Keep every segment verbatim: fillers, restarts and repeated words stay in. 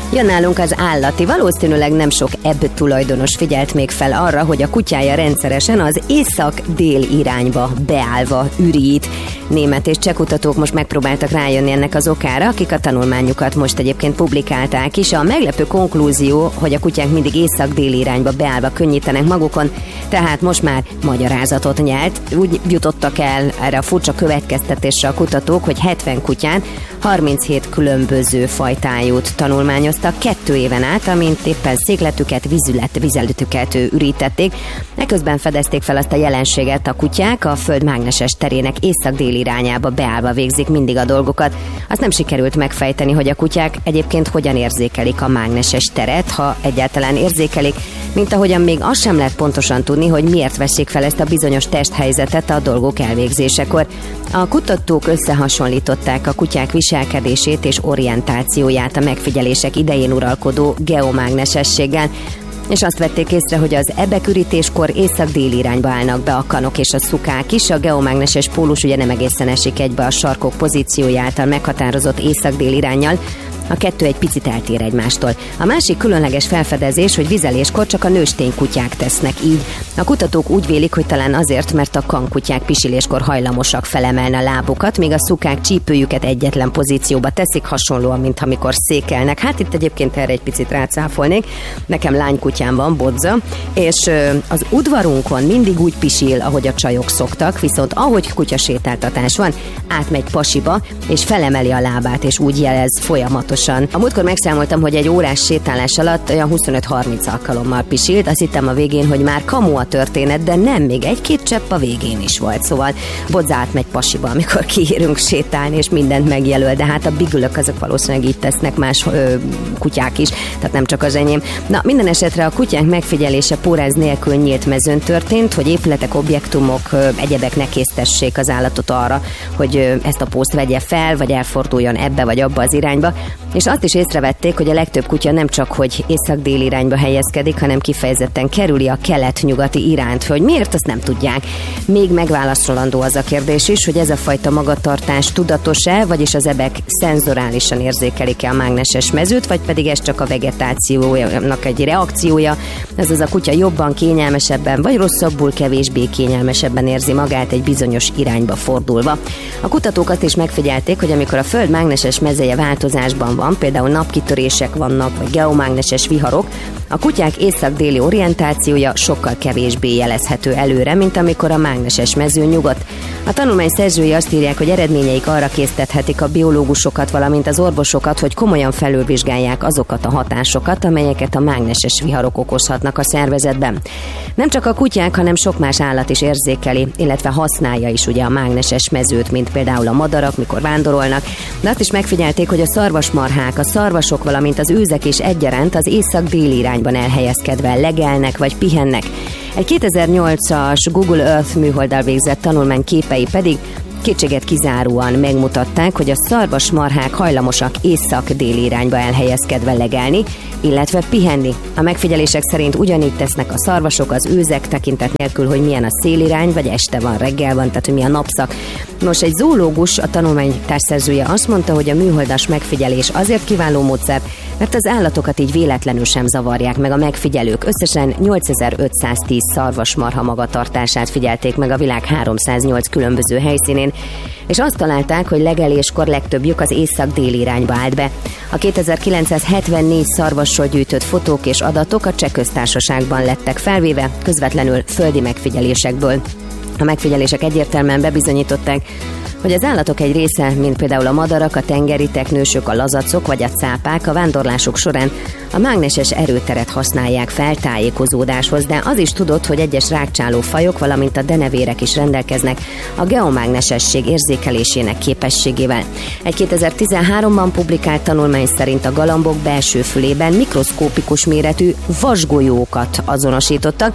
Jön nálunk az állati. Valószínűleg nem sok ebb tulajdonos figyelt még fel arra, hogy a kutyája rendszeresen az észak-dél irányba beállva ürít. Német és cseh kutatók most megpróbáltak rájönni ennek az okára, akik a tanulmányukat most egyébként publikálták is. A meglepő konklúzió, hogy a kutyák mindig észak-dél irányba beállva könnyítenek magukon, tehát most már magyarázatot nyert. Úgy jutottak el erre a furcsa következtetésre a kutatók, hogy hetven kutyán harminchét különböző fajtájút tanulmányoztak kettő éven át, amint éppen székletüket, vízület, vizelőtüket ürítették. Eközben fedezték fel azt a jelenséget, a kutyák a föld mágneses terének észak-dél irányába beállva végzik mindig a dolgokat. Azt nem sikerült megfejteni, hogy a kutyák egyébként hogyan érzékelik a mágneses teret, ha egyáltalán érzékelik, mint ahogyan még azt sem lehet pontosan tudni, hogy miért veszik fel ezt a bizonyos testhelyzetet a dolgok elvégzésekor. A kutatók összehasonlították a kutyák viselkedését és orientációját a megfigyelések idején uralkodó geomágnesességgel, és azt vették észre, hogy az ebbekürítéskor észak-dél irányba állnak be a kanok és a szukák is. A geomágneses pólus ugye nem egészen esik egybe a sarkok pozíciója által meghatározott észak-dél iránnyal, a kettő egy picit eltér egymástól. A másik különleges felfedezés, hogy vizeléskor csak a nőstény kutyák tesznek így. A kutatók úgy vélik, hogy talán azért, mert a kankutyák pisiléskor hajlamosak felemelni a lábukat, míg a szukák csípőjüket egyetlen pozícióba teszik, hasonlóan, mint amikor székelnek. Hát itt egyébként erre egy picit rácáfolnék. Nekem lánykutyám van, Bodza, és az udvarunkon mindig úgy pisil, ahogy a csajok szoktak, viszont ahogy kutyasétáltatás van, átmegy pasiba, és felemeli a lábát, és úgy jelez folyamatosan. A múltkor megszámoltam, hogy egy órás sétálás alatt olyan huszonöt-harminc alkalommal pisilt, azt hittem a végén, hogy már kamu a történet, de nem, még egy-két csepp a végén is volt, szóval Bodza átmegy pasiba, amikor kiérünk sétálni, és mindent megjelöl, de hát a bigülök azok valószínűleg így tesznek, más ö, kutyák is, tehát nem csak az enyém. Na, minden esetre a kutyák megfigyelése póráz nélkül nyílt mezőn történt, hogy épületek, objektumok, ö, egyebek ne késztessék az állatot arra, hogy ö, ezt a pószt vegye fel, vagy elforduljon ebbe vagy abba az irányba. És azt is észrevették, hogy a legtöbb kutya nem csak, hogy észak-dél irányba helyezkedik, hanem kifejezetten kerüli a kelet-nyugati irányt. Hogy miért, azt nem tudják. Még megválaszolandó az a kérdés is, hogy ez a fajta magatartás tudatos-e, vagyis az ebek szenzorálisan érzékelik-e a mágneses mezőt, vagy pedig ez csak a vegetációnak egy reakciója, azaz a kutya jobban, kényelmesebben, vagy rosszabbul, kevésbé kényelmesebben érzi magát egy bizonyos irányba fordulva. A kutatók azt is megfigyelték, hogy amikor a föld mágneses mezeje változásban van, például napkitörések vannak, vagy geomágneses viharok, a kutyák észak-déli orientációja sokkal kevésbé jelezhető előre, mint amikor a mágneses mező nyugodt. A tanulmány szerzői azt írják, hogy eredményeik arra késztethetik a biológusokat, valamint az orvosokat, hogy komolyan felülvizsgálják azokat a hatásokat, amelyeket a mágneses viharok okozhatnak a szervezetben. Nem csak a kutyák, hanem sok más állat is érzékeli, illetve használja is ugye a mágneses mezőt, mint például a madarak, mikor vándorolnak, de azt is megfigyelték, hogy a szarvasmarhák, a szarvasok, valamint az őzek is egyaránt az észak-déli irányban elhelyezkedve legelnek vagy pihennek. Egy kétezer-nyolcas Google Earth műholddal végzett tanulmány képei pedig kétséget kizáróan megmutatták, hogy a szarvasmarhák hajlamosak észak-déli irányba elhelyezkedve legelni, illetve pihenni. A megfigyelések szerint ugyanígy tesznek a szarvasok, az őzek, tekintet nélkül, hogy milyen a szélirány, vagy este van, reggel van, tehát hogy milyen napszak. Nos, egy zoológus, a tanulmány társszerzője azt mondta, hogy a műholdas megfigyelés azért kiváló módszer, mert az állatokat így véletlenül sem zavarják meg a megfigyelők. Összesen nyolcezer-ötszáztíz szarvasmarha magatartását figyelték meg a világ háromszáznyolc különböző helyszínén, és azt találták, hogy legeléskor legtöbbjük az észak-déli irányba állt be. A kétezer-kilencszázhetvennégy szarvasról gyűjtött fotók és adatok a Cseh Köztársaságban lettek felvéve, közvetlenül földi megfigyelésekből. A megfigyelések egyértelműen bebizonyították, hogy az állatok egy része, mint például a madarak, a tengeri teknősök, a lazacok vagy a cápák a vándorlások során a mágneses erőteret használják fel tájékozódáshoz, de az is tudott, hogy egyes rágcsáló fajok, valamint a denevérek is rendelkeznek a geomágnesesség érzékelésének képességével. Egy kétezer-tizenháromban publikált tanulmány szerint a galambok belső fülében mikroszkópikus méretű vasgolyókat azonosítottak,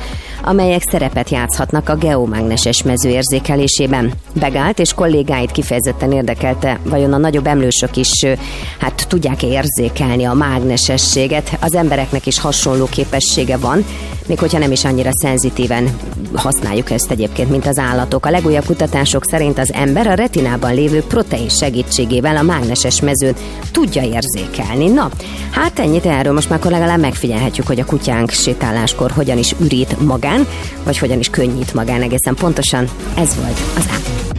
amelyek szerepet játszhatnak a geomágneses mező érzékelésében. Begált és kollégáit kifejezetten érdekelte, vajon a nagyobb emlősök is hát tudják érzékelni a mágnesességet. Az embereknek is hasonló képessége van, még hogyha nem is annyira szenzitíven használjuk ezt egyébként, mint az állatok. A legújabb kutatások szerint az ember a retinában lévő protein segítségével a mágneses mezőt tudja érzékelni. Na, hát ennyit erről, most már akkor legalább megfigyelhetjük, hogy a kutyánk sétáláskor hogyan is ürít magán, vagy hogyan is könnyít magán egészen pontosan. Ez volt az Á.